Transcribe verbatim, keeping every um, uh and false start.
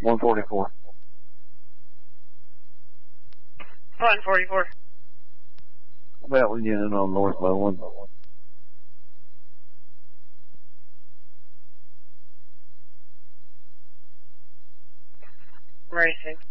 one forty-four. one forty-four. About we get in on North Bowling. Racing.